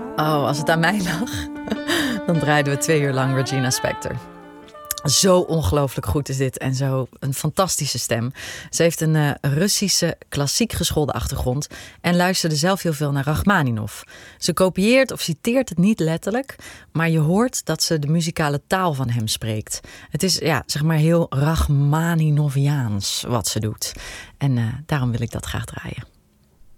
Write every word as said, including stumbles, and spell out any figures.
Oh, als het aan mij lag, dan draaiden we twee uur lang Regina Spektor. Zo ongelooflijk goed is dit en zo een fantastische stem. Ze heeft een uh, Russische klassiek geschoolde achtergrond en luisterde zelf heel veel naar Rachmaninov. Ze kopieert of citeert het niet letterlijk, maar je hoort dat ze de muzikale taal van hem spreekt. Het is ja, zeg maar heel Rachmaninoviaans wat ze doet. En uh, daarom wil ik dat graag draaien.